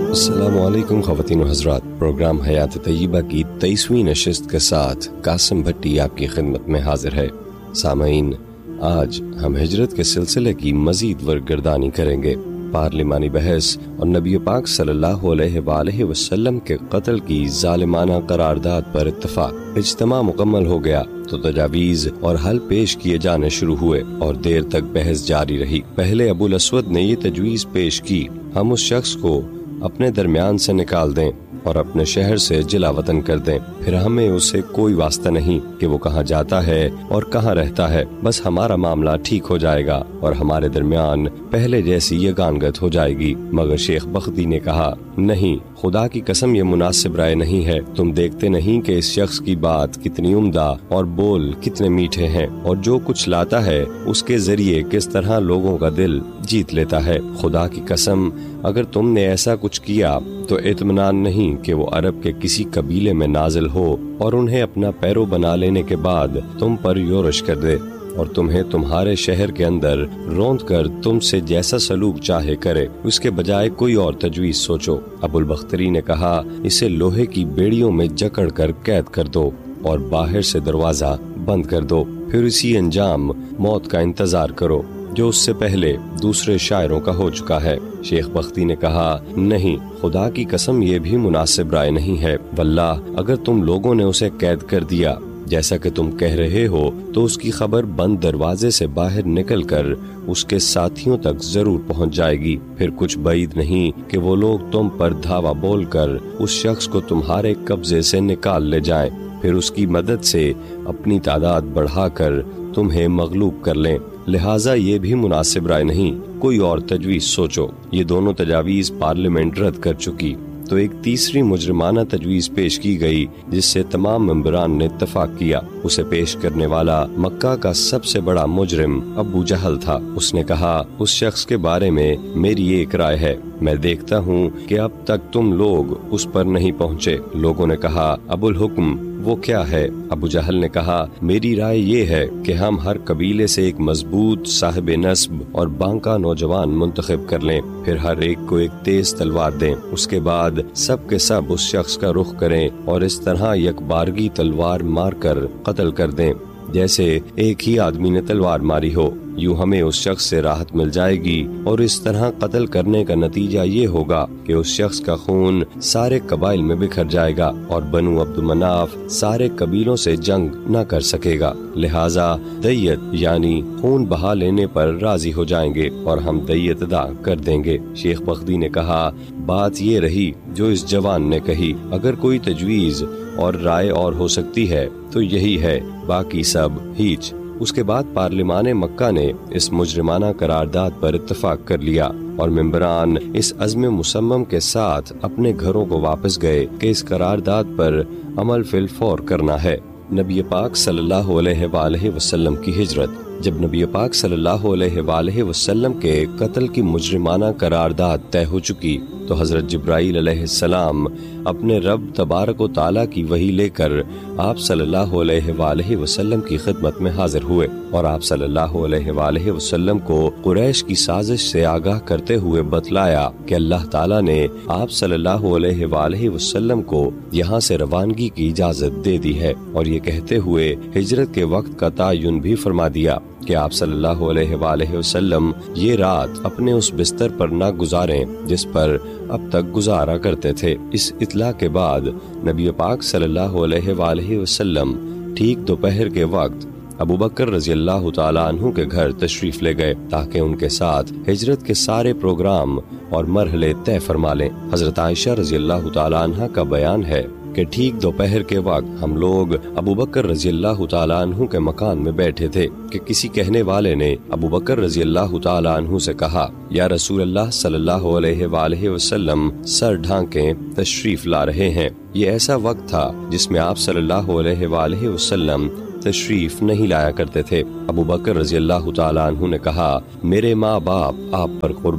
السلام علیکم خواتین و حضرات، پروگرام حیات طیبہ کی 23ویں نشست کے ساتھ قاسم بھٹی آپ کی خدمت میں حاضر ہے۔ سامعین، آج ہم ہجرت کے سلسلے کی مزید ورگردانی کریں گے۔ پارلیمانی بحث اور نبی پاک صلی اللہ علیہ وآلہ وسلم کے قتل کی ظالمانہ قرارداد پر اتفاق۔ اجتماع مکمل ہو گیا تو تجاویز اور حل پیش کیے جانے شروع ہوئے اور دیر تک بحث جاری رہی۔ پہلے ابو الاسود نے یہ تجویز پیش کی، ہم اس شخص کو اپنے درمیان سے نکال دیں اور اپنے شہر سے جلا وطن کر دیں، پھر ہمیں اسے کوئی واسطہ نہیں کہ وہ کہاں جاتا ہے اور کہاں رہتا ہے، بس ہمارا معاملہ ٹھیک ہو جائے گا اور ہمارے درمیان پہلے جیسی یگانگت ہو جائے گی۔ مگر شیخ بختی نے کہا، نہیں، خدا کی قسم یہ مناسب رائے نہیں ہے۔ تم دیکھتے نہیں کہ اس شخص کی بات کتنی عمدہ اور بول کتنے میٹھے ہیں، اور جو کچھ لاتا ہے اس کے ذریعے کس طرح لوگوں کا دل جیت لیتا ہے۔ خدا کی قسم، اگر تم نے ایسا کچھ کیا تو اطمینان نہیں کہ وہ عرب کے کسی قبیلے میں نازل ہو اور انہیں اپنا پیرو بنا لینے کے بعد تم پر یورش کر دے اور تمہیں تمہارے شہر کے اندر روند کر تم سے جیسا سلوک چاہے کرے، اس کے بجائے کوئی اور تجویز سوچو۔ ابو البختری نے کہا، اسے لوہے کی بیڑیوں میں جکڑ کر قید کر دو اور باہر سے دروازہ بند کر دو، پھر اسی انجام موت کا انتظار کرو جو اس سے پہلے دوسرے شاعروں کا ہو چکا ہے۔ شیخ بختی نے کہا، نہیں، خدا کی قسم یہ بھی مناسب رائے نہیں ہے۔ واللہ اگر تم لوگوں نے اسے قید کر دیا جیسا کہ تم کہہ رہے ہو تو اس کی خبر بند دروازے سے باہر نکل کر اس کے ساتھیوں تک ضرور پہنچ جائے گی، پھر کچھ بعید نہیں کہ وہ لوگ تم پر دھاوا بول کر اس شخص کو تمہارے قبضے سے نکال لے جائیں، پھر اس کی مدد سے اپنی تعداد بڑھا کر تمہیں مغلوب کر لیں۔ لہٰذا یہ بھی مناسب رائے نہیں، کوئی اور تجویز سوچو۔ یہ دونوں تجاویز پارلیمنٹ رد کر چکی تو ایک تیسری مجرمانہ تجویز پیش کی گئی جس سے تمام ممبران نے اتفاق کیا۔ اسے پیش کرنے والا مکہ کا سب سے بڑا مجرم ابو جہل تھا۔ اس نے کہا، اس شخص کے بارے میں میری ایک رائے ہے، میں دیکھتا ہوں کہ اب تک تم لوگ اس پر نہیں پہنچے۔ لوگوں نے کہا، ابو الحکم وہ کیا ہے؟ ابو جہل نے کہا، میری رائے یہ ہے کہ ہم ہر قبیلے سے ایک مضبوط صاحب نسب اور بانکا نوجوان منتخب کر لیں، پھر ہر ایک کو ایک تیز تلوار دیں، اس کے بعد سب کے سب اس شخص کا رخ کریں اور اس طرح یک بارگی تلوار مار کر قتل کر دیں جیسے ایک ہی آدمی نے تلوار ماری ہو۔ یوں ہمیں اس شخص سے راحت مل جائے گی اور اس طرح قتل کرنے کا نتیجہ یہ ہوگا کہ اس شخص کا خون سارے قبائل میں بکھر جائے گا اور بنو عبد مناف سارے قبیلوں سے جنگ نہ کر سکے گا، لہٰذا دیت یعنی خون بہا لینے پر راضی ہو جائیں گے اور ہم دیت ادا کر دیں گے۔ شیخ بختی نے کہا، بات یہ رہی جو اس جوان نے کہی، اگر کوئی تجویز اور رائے اور ہو سکتی ہے تو یہی ہے، باقی سب ہیچ۔ اس کے بعد پارلیمان مکہ نے اس مجرمانہ قرارداد پر اتفاق کر لیا اور ممبران اس عزم مصمم کے ساتھ اپنے گھروں کو واپس گئے کہ اس قرارداد پر عمل فی الفور کرنا ہے۔ نبی پاک صلی اللہ علیہ وآلہ وسلم کی ہجرت۔ جب نبی پاک صلی اللہ علیہ وآلہ وسلم کے قتل کی مجرمانہ قرارداد طے ہو چکی تو حضرت جبرائیل علیہ السلام اپنے رب تبارک و تعالیٰ کی وحی لے کر آپ صلی اللہ علیہ وآلہ وسلم کی خدمت میں حاضر ہوئے اور آپ صلی اللہ علیہ وآلہ وسلم کو قریش کی سازش سے آگاہ کرتے ہوئے بتلایا کہ اللہ تعالیٰ نے آپ صلی اللہ علیہ وآلہ وسلم کو یہاں سے روانگی کی اجازت دے دی ہے، اور یہ کہتے ہوئے ہجرت کے وقت کا تعین بھی فرما دیا کہ آپ صلی اللہ علیہ وآلہ وسلم یہ رات اپنے اس بستر پر نہ گزاریں جس پر اب تک گزارا کرتے تھے۔ اس اطلاع کے بعد نبی پاک صلی اللہ علیہ وآلہ وسلم ٹھیک دوپہر کے وقت ابو بکر رضی اللہ تعالیٰ عنہ کے گھر تشریف لے گئے تاکہ ان کے ساتھ ہجرت کے سارے پروگرام اور مرحلے طے فرما لیں۔ حضرت عائشہ رضی اللہ تعالیٰ عنہ کا بیان ہے کہ ٹھیک دوپہر کے وقت ہم لوگ ابو بکر رضی اللہ تعالیٰ عنہ کے مکان میں بیٹھے تھے کہ کسی کہنے والے نے ابو بکر رضی اللہ تعالیٰ عنہ سے کہا، یا رسول اللہ صلی اللہ علیہ وآلہ وسلم سر ڈھانکیں تشریف لا رہے ہیں۔ یہ ایسا وقت تھا جس میں آپ صلی اللہ علیہ وآلہ وسلم تشریف نہیں لایا کرتے تھے۔ ابو بکر رضی اللہ تعالیٰ عنہ نے کہا، میرے ماں باپ آپ پر قربان،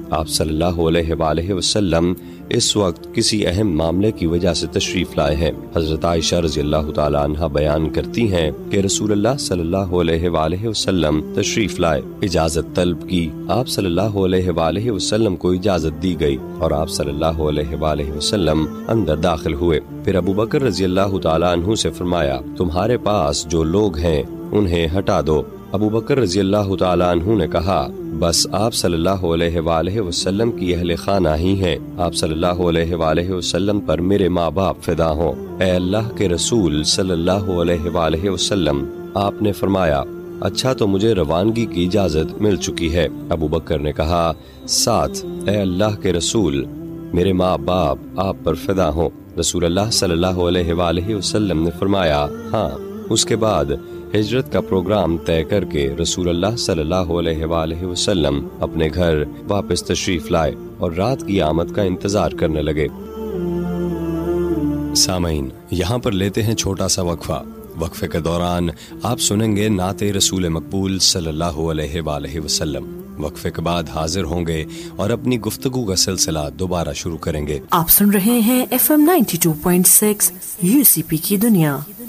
آپ صلی اللہ علیہ وآلہ وسلم اس وقت کسی اہم معاملے کی وجہ سے تشریف لائے ہیں۔ حضرت عائشہ رضی اللہ تعالی عنہ بیان کرتی ہیں کہ رسول اللہ صلی اللہ علیہ وآلہ وسلم تشریف لائے، اجازت طلب کی، آپ صلی اللہ علیہ وآلہ وسلم کو اجازت دی گئی اور آپ صلی اللہ علیہ وآلہ وسلم اندر داخل ہوئے۔ پھر ابو بکر رضی اللہ تعالی عنہ سے فرمایا، تمہارے پاس جو لوگ ہیں انہیں ہٹا دو۔ ابو بکر رضی اللہ تعالی عنہ نے کہا، بس آپ صلی اللہ علیہ وآلہ وسلم کی اہل خانہ ہی ہیں، آپ صلی اللہ علیہ وآلہ وسلم پر میرے ماں باپ فدا ہوں۔ اے اللہ کے رسول صلی اللہ علیہ وآلہ وسلم، آپ نے فرمایا، اچھا تو مجھے روانگی کی اجازت مل چکی ہے۔ ابو بکر نے کہا، ساتھ اے اللہ کے رسول، میرے ماں باپ آپ پر فدا ہوں۔ رسول اللہ صلی اللہ علیہ وآلہ وسلم نے فرمایا، ہاں۔ اس کے بعد ہجرت کا پروگرام طے کر کے رسول اللہ صلی اللہ علیہ وآلہ وسلم اپنے گھر واپس تشریف لائے اور رات کی آمد کا انتظار کرنے لگے۔ سامعین، یہاں پر لیتے ہیں چھوٹا سا وقفہ۔ وقفے کے دوران آپ سنیں گے نعت رسول مقبول صلی اللہ علیہ وآلہ وسلم۔ وقفے کے بعد حاضر ہوں گے اور اپنی گفتگو کا سلسلہ دوبارہ شروع کریں گے۔ آپ سن رہے ہیں FM 92.6 UCP کی دنیا۔